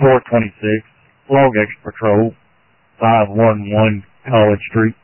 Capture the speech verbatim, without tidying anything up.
four twenty-six, Log X Patrol, five one one College Street.